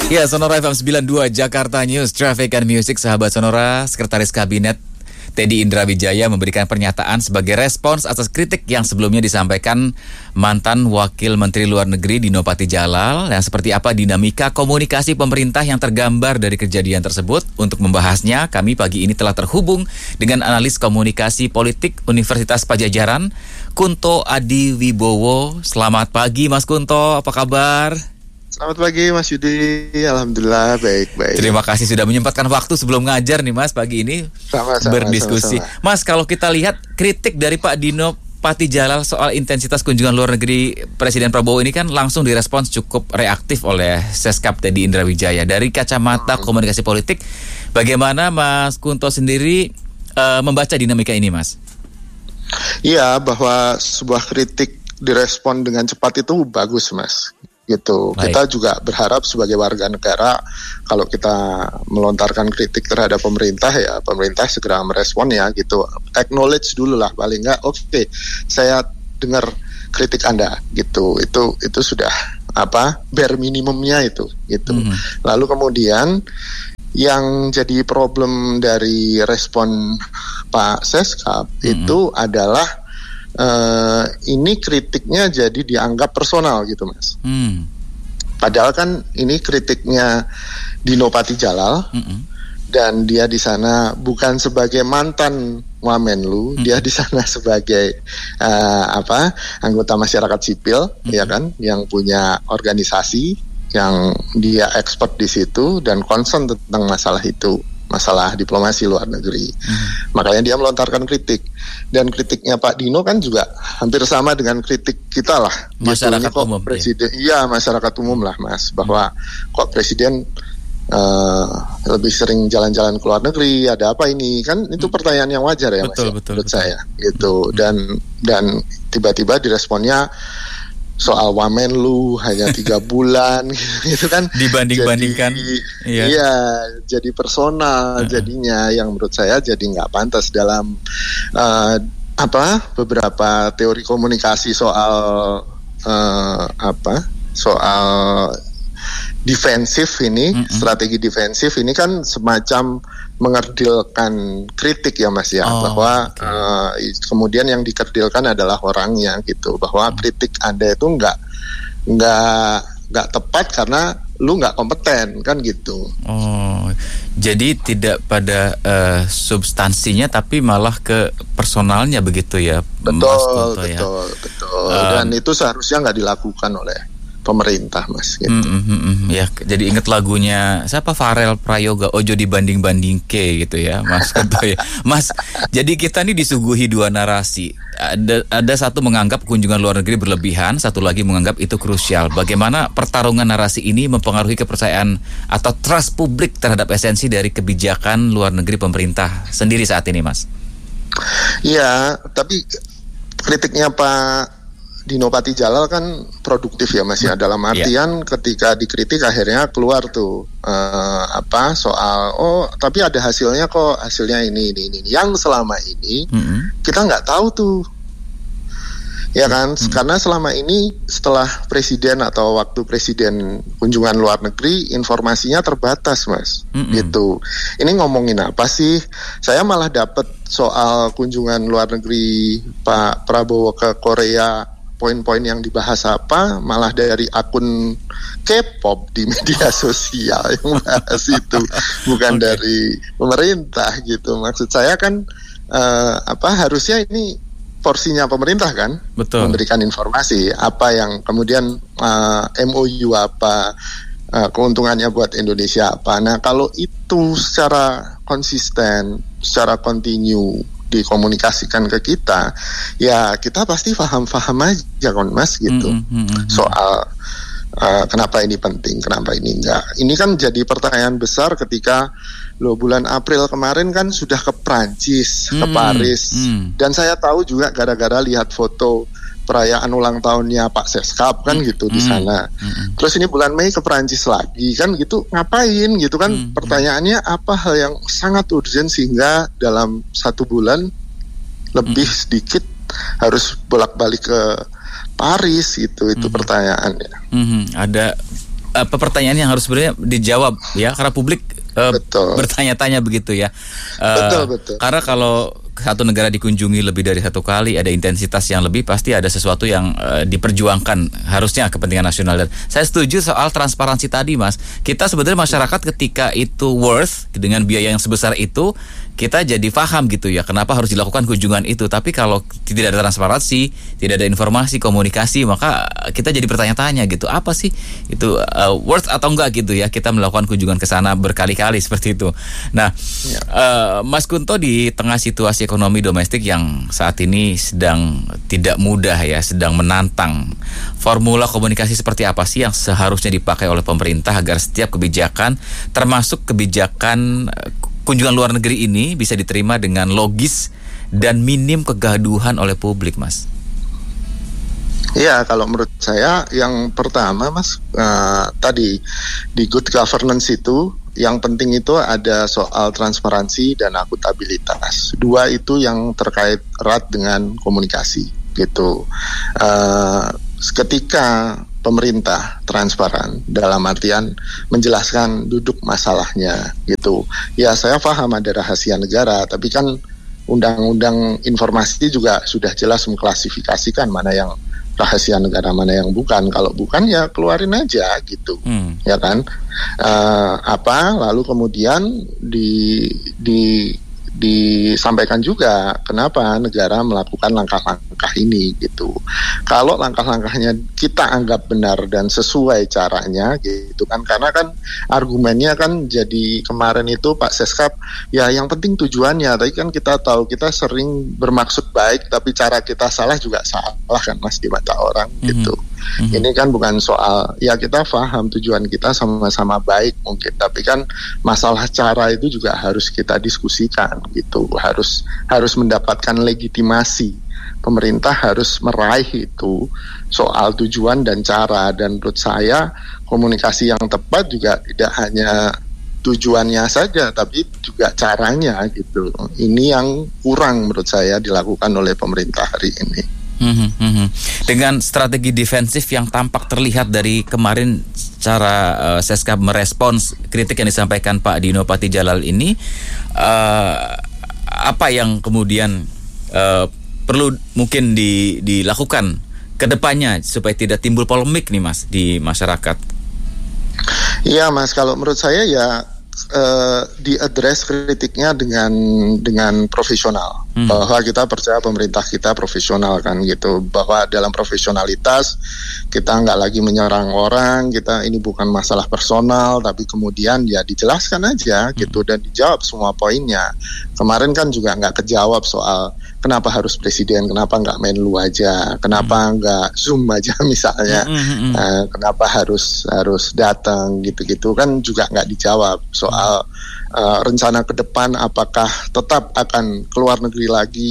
Ya, Sonora FM 92 Jakarta News, Traffic and Music, sahabat Sonora. Sekretaris Kabinet Teddy Indra Wijaya memberikan pernyataan sebagai respons atas kritik yang sebelumnya disampaikan mantan Wakil Menteri Luar Negeri Dino Patijalal. Dan seperti apa dinamika komunikasi pemerintah yang tergambar dari kejadian tersebut? Untuk membahasnya, kami pagi ini telah terhubung dengan analis komunikasi politik Universitas Padjadjaran, Kunto Adi Wibowo. Selamat pagi Mas Kunto, apa kabar? Selamat pagi Mas Yudi, alhamdulillah baik-baik. Terima kasih sudah menyempatkan waktu sebelum ngajar nih Mas pagi ini berdiskusi. Sama-sama. Mas, kalau kita lihat kritik dari Pak Dino Patijalal soal intensitas kunjungan luar negeri Presiden Prabowo ini kan langsung direspons cukup reaktif oleh Seskap Teddy Indra Wijaya. Dari kacamata komunikasi politik, bagaimana Mas Kunto sendiri membaca dinamika ini, Mas? Iya, bahwa sebuah kritik direspon dengan cepat itu bagus, Mas. Gitu. Baik. Kita juga berharap sebagai warga negara kalau kita melontarkan kritik terhadap pemerintah, ya pemerintah segera merespon ya gitu. Acknowledge dulu lah paling enggak. Oke, saya dengar kritik Anda gitu. Itu sudah bare minimumnya itu gitu. Lalu kemudian yang jadi problem dari respon Pak Seskap itu adalah ini kritiknya jadi dianggap personal gitu, Mas. Padahal kan ini kritiknya Dino Patijalal, dan dia di sana bukan sebagai mantan Wamenlu, dia di sana sebagai anggota masyarakat sipil, ya kan, yang punya organisasi, yang dia expert di situ dan concern tentang masalah itu. Masalah diplomasi luar negeri. Makanya dia melontarkan kritik. Dan kritiknya Pak Dino kan juga hampir sama dengan kritik kita lah. Masyarakat umum. Presiden, iya masyarakat umum lah Mas. Bahwa kok Presiden lebih sering jalan-jalan ke luar negeri, ada apa ini? Kan itu pertanyaan yang wajar ya Mas. Betul. Saya gitu. Dan tiba-tiba diresponnya soal Wamenlu hanya 3 bulan gitu kan, dibanding-bandingkan jadi personal jadinya, yang menurut saya jadi nggak pantas dalam beberapa teori komunikasi soal defensif ini, strategi defensif ini kan semacam mengerdilkan kritik ya Mas ya, bahwa kemudian yang dikerdilkan adalah orangnya gitu, bahwa kritik Anda itu nggak tepat karena lu nggak kompeten kan gitu. Jadi tidak pada substansinya tapi malah ke personalnya begitu ya. Betul. Dan itu seharusnya nggak dilakukan oleh pemerintah Mas gitu. Ya, jadi inget lagunya siapa, Farel Prayoga, Ojo dibanding-banding ke gitu ya Mas Kunto ya. Mas, jadi kita nih disuguhi dua narasi. Ada satu menganggap kunjungan luar negeri berlebihan, satu lagi menganggap itu krusial. Bagaimana pertarungan narasi ini mempengaruhi kepercayaan atau trust publik terhadap esensi dari kebijakan luar negeri pemerintah sendiri saat ini, Mas? Iya, tapi kritiknya Pak Dino Patijalal kan produktif ya Mas ya, dalam artian ketika dikritik akhirnya keluar tuh soal tapi ada hasilnya kok, hasilnya ini yang selama ini kita nggak tahu tuh ya kan, karena selama ini setelah presiden atau waktu presiden kunjungan luar negeri informasinya terbatas Mas gitu. Ini ngomongin apa sih? Saya malah dapat soal kunjungan luar negeri Pak Prabowo ke Korea, poin-poin yang dibahas apa malah dari akun K-pop di media sosial yang bahas itu, bukan dari pemerintah gitu. Maksud saya kan harusnya ini porsinya pemerintah kan. Betul. Memberikan informasi apa yang kemudian MOU apa, keuntungannya buat Indonesia apa. Nah kalau itu secara konsisten, secara kontinu dikomunikasikan ke kita, ya kita pasti paham-paham aja kan Mas gitu. Soal kenapa ini penting, kenapa ini enggak. Ini kan jadi pertanyaan besar ketika bulan April kemarin kan sudah ke Prancis, ke Paris, dan saya tahu juga gara-gara lihat foto perayaan ulang tahunnya Pak Seskap kan gitu di sana. Terus ini bulan Mei ke Prancis lagi kan gitu, ngapain gitu kan. Pertanyaannya apa hal yang sangat urgent sehingga dalam 1 bulan lebih sedikit harus bolak-balik ke Paris gitu. Itu pertanyaannya. Ada pertanyaan yang harus sebenarnya dijawab ya, karena publik bertanya-tanya begitu ya. Betul. Karena kalau satu negara dikunjungi lebih dari satu kali, ada intensitas yang lebih, pasti ada sesuatu yang diperjuangkan, harusnya kepentingan nasional. Dan saya setuju soal transparansi tadi, Mas. Kita sebenarnya masyarakat ketika itu worth dengan biaya yang sebesar itu, kita jadi paham gitu ya, kenapa harus dilakukan kunjungan itu. Tapi kalau tidak ada transparansi, tidak ada informasi, komunikasi, maka kita jadi bertanya-tanya gitu, apa sih itu worth atau enggak gitu ya, kita melakukan kunjungan ke sana berkali-kali seperti itu. Nah, Mas Kunto, di tengah situasi ekonomi domestik yang saat ini sedang tidak mudah ya, sedang menantang, formula komunikasi seperti apa sih yang seharusnya dipakai oleh pemerintah agar setiap kebijakan, termasuk kebijakan kunjungan luar negeri ini, bisa diterima dengan logis dan minim kegaduhan oleh publik, Mas? Iya, kalau menurut saya yang pertama, Mas, tadi di good governance itu yang penting itu ada soal transparansi dan akuntabilitas. Dua itu yang terkait erat dengan komunikasi gitu. Ketika pemerintah transparan dalam artian menjelaskan duduk masalahnya gitu. Ya, saya paham ada rahasia negara, tapi kan undang-undang informasi juga sudah jelas mengklasifikasikan mana yang rahasia negara, mana yang bukan. Kalau bukan ya keluarin aja gitu, ya kan? Lalu kemudian disampaikan juga kenapa negara melakukan langkah-langkah ini gitu. Kalau langkah-langkahnya kita anggap benar dan sesuai caranya gitu kan, karena kan argumennya kan jadi kemarin itu Pak Seskap, ya yang penting tujuannya, tapi kan kita tahu kita sering bermaksud baik tapi cara kita salah juga salah kan, Mas, di mata orang gitu. Ini kan bukan soal, ya kita paham tujuan kita sama-sama baik mungkin, tapi kan masalah cara itu juga harus kita diskusikan gitu, harus mendapatkan legitimasi. Pemerintah harus meraih itu soal tujuan dan cara, dan menurut saya komunikasi yang tepat juga tidak hanya tujuannya saja tapi juga caranya gitu. Ini yang kurang menurut saya dilakukan oleh pemerintah hari ini. Dengan strategi defensif yang tampak terlihat dari kemarin, cara Seskap merespons kritik yang disampaikan Pak Dino Patijalal ini, apa yang kemudian perlu mungkin dilakukan ke depannya supaya tidak timbul polemik nih, Mas, di masyarakat? Iya, Mas, kalau menurut saya ya diadres kritiknya dengan profesional, bahwa kita percaya pemerintah kita profesional kan gitu, bahwa dalam profesionalitas kita nggak lagi menyerang orang, kita ini bukan masalah personal, tapi kemudian ya dijelaskan aja gitu dan dijawab semua poinnya. Kemarin kan juga nggak kejawab soal kenapa harus presiden, kenapa nggak Menlu aja, kenapa nggak Zoom aja misalnya, kenapa harus datang gitu-gitu kan juga nggak dijawab. Soal rencana ke depan, apakah tetap akan keluar negeri lagi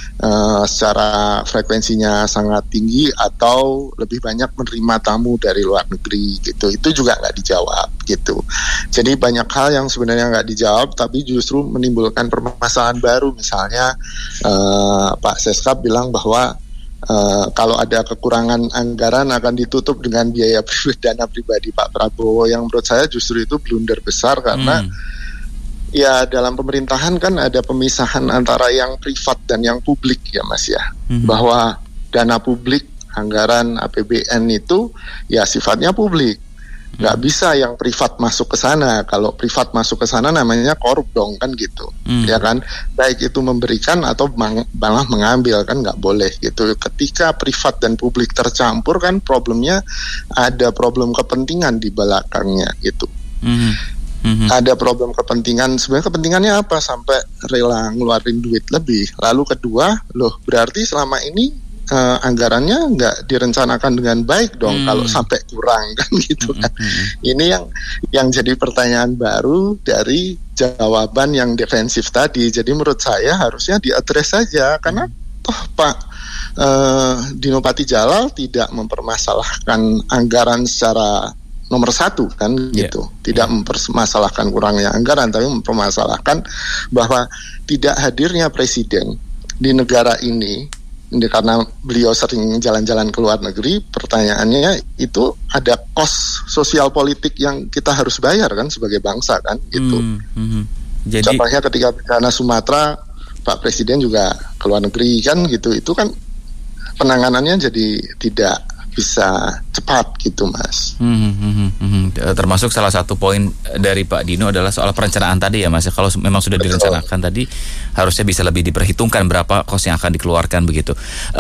secara frekuensinya sangat tinggi atau lebih banyak menerima tamu dari luar negeri gitu, itu juga nggak dijawab gitu. Jadi banyak hal yang sebenarnya nggak dijawab tapi justru menimbulkan permasalahan baru. Misalnya Pak Seskap bilang bahwa kalau ada kekurangan anggaran akan ditutup dengan biaya dana pribadi Pak Prabowo, yang menurut saya justru itu blunder besar, karena ya dalam pemerintahan kan ada pemisahan antara yang privat dan yang publik ya, Mas ya. Bahwa dana publik, anggaran APBN itu ya sifatnya publik. Nggak bisa yang privat masuk ke sana. Kalau privat masuk ke sana namanya korup dong kan gitu, ya kan. Baik itu memberikan atau malah mengambil kan nggak boleh gitu. Ketika privat dan publik tercampur kan problemnya ada problem kepentingan di belakangnya gitu. Ada problem kepentingan. Sebenarnya kepentingannya apa sampai rela ngeluarin duit lebih? Lalu kedua, berarti selama ini anggarannya nggak direncanakan dengan baik dong kalau sampai kurang kan gitu kan. Ini yang jadi pertanyaan baru dari jawaban yang defensif tadi. Jadi menurut saya harusnya diadres saja, karena toh Pak Dino Patijalal tidak mempermasalahkan anggaran secara nomor satu kan gitu. Tidak mempermasalahkan kurangnya anggaran, tapi mempermasalahkan bahwa tidak hadirnya presiden di negara ini karena beliau sering jalan-jalan ke luar negeri, pertanyaannya itu ada cost sosial politik yang kita harus bayar kan sebagai bangsa kan gitu. Jadi contohnya ketika bencana Sumatera, Pak Presiden juga ke luar negeri kan gitu, itu kan penanganannya jadi tidak bisa cepat gitu Mas. Termasuk salah satu poin dari Pak Dino adalah soal perencanaan tadi ya Mas. Kalau memang sudah direncanakan tadi, harusnya bisa lebih diperhitungkan berapa kos yang akan dikeluarkan begitu.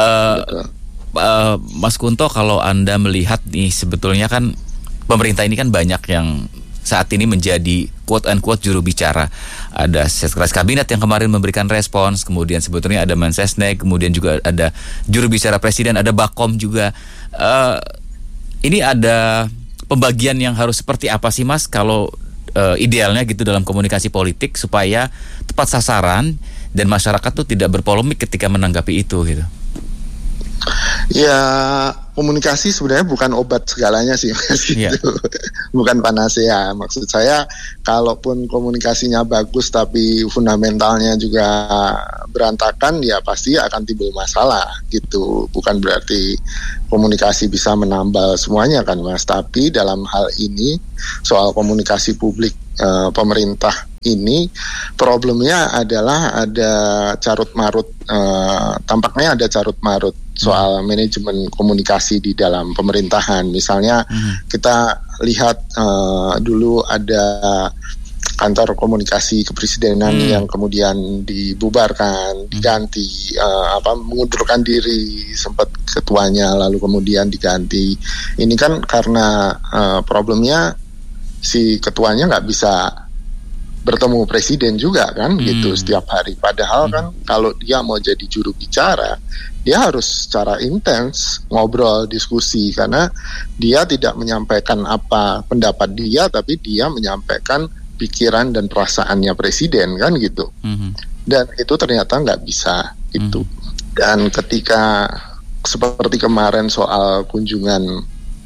Mas Kunto, kalau Anda melihat nih, sebetulnya kan pemerintah ini kan banyak yang saat ini menjadi quote-unquote juru bicara. Ada Sekretaris Kabinet yang kemarin memberikan respons, kemudian sebetulnya ada Mensesnek, kemudian juga ada juru bicara Presiden, ada Bakom juga. Ini ada pembagian yang harus seperti apa sih Mas, kalau idealnya gitu dalam komunikasi politik supaya tepat sasaran dan masyarakat tuh tidak berpolemik ketika menanggapi itu gitu? Ya, komunikasi sebenarnya bukan obat segalanya sih Mas, gitu. Bukan panacea. Maksud saya, kalaupun komunikasinya bagus tapi fundamentalnya juga berantakan, ya pasti akan timbul masalah gitu. Bukan berarti komunikasi bisa menambal semuanya kan Mas. Tapi dalam hal ini, soal komunikasi publik pemerintah ini, problemnya adalah ada carut marut, tampaknya ada carut marut soal manajemen komunikasi di dalam pemerintahan. Misalnya kita lihat dulu ada kantor komunikasi kepresidenan yang kemudian dibubarkan, diganti, mengundurkan diri, sempat ketuanya lalu kemudian diganti. Ini kan karena problemnya si ketuanya nggak bisa bertemu presiden juga kan gitu setiap hari. Padahal kan kalau dia mau jadi juru bicara, dia harus secara intens ngobrol, diskusi, karena dia tidak menyampaikan apa pendapat dia, tapi dia menyampaikan pikiran dan perasaannya presiden kan gitu. Dan itu ternyata nggak bisa gitu. Dan ketika seperti kemarin soal kunjungan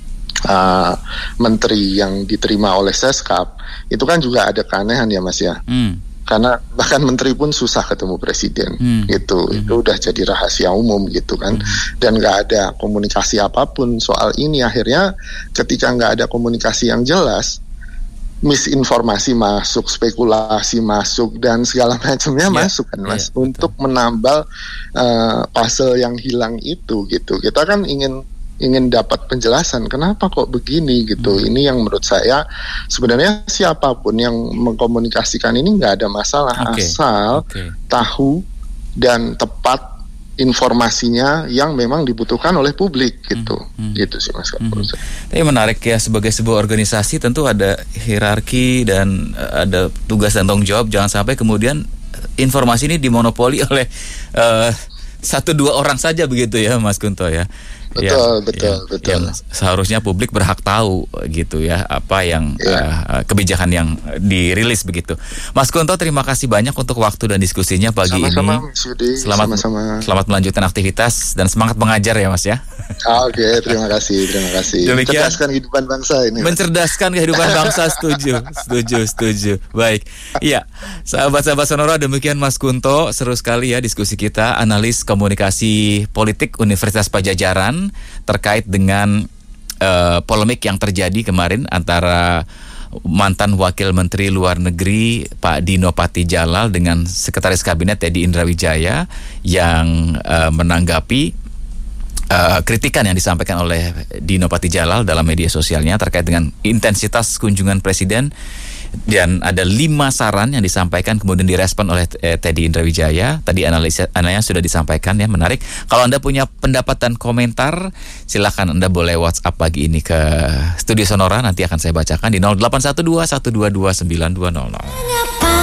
menteri yang diterima oleh Seskap, itu kan juga ada keanehan ya Mas ya. Karena bahkan menteri pun susah ketemu presiden gitu. Itu udah jadi rahasia umum gitu kan. Dan nggak ada komunikasi apapun soal ini. Akhirnya ketika nggak ada komunikasi yang jelas, misinformasi masuk, spekulasi masuk, dan segala macamnya masuk kan Mas, untuk menambal puzzle yang hilang itu gitu. Kita kan ingin dapat penjelasan kenapa kok begini gitu. Ini yang menurut saya sebenarnya siapapun yang mengkomunikasikan ini nggak ada masalah, asal tahu dan tepat informasinya yang memang dibutuhkan oleh publik gitu. Gitu sih Mas. Tapi menarik ya, sebagai sebuah organisasi tentu ada hierarki dan ada tugas dan tanggung jawab. Jangan sampai kemudian informasi ini dimonopoli oleh 1-2 orang saja begitu ya Mas Kunto ya. Betul. Yang seharusnya publik berhak tahu gitu ya, apa yang kebijakan yang dirilis begitu. Mas Kunto, terima kasih banyak untuk waktu dan diskusinya pagi ini. Selamat melanjutkan aktivitas dan semangat mengajar ya Mas ya. Oke, terima kasih. Mencerdaskan kehidupan bangsa ini. Mencerdaskan kehidupan bangsa, setuju. Baik. Iya, sahabat-sahabat Sonora, demikian Mas Kunto. Seru sekali ya diskusi kita, analis komunikasi politik Universitas Padjadjaran terkait dengan polemik yang terjadi kemarin antara mantan Wakil Menteri Luar Negeri Pak Dino Patijalal dengan Sekretaris Kabinet Teddy Indrawijaya yang menanggapi kritikan yang disampaikan oleh Dino Patijalal dalam media sosialnya terkait dengan intensitas kunjungan Presiden. Dan ada 5 saran yang disampaikan kemudian direspon oleh Teddy Indrawijaya. Tadi analisanya sudah disampaikan ya, menarik. Kalau Anda punya pendapat dan komentar, silakan Anda boleh WhatsApp pagi ini ke Studio Sonora. Nanti akan saya bacakan di 0812 122 9200.